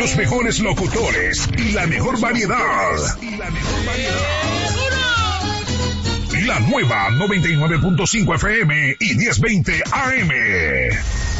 Los mejores locutores y la mejor variedad. La nueva 99.5 FM y 1020 AM.